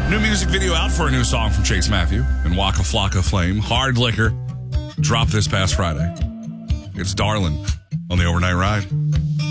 New music video out for a new song from Chase Matthew and Waka Flocka Flame. Hard Liquor dropped this past Friday. It's Darlin' on the Overnight Ride.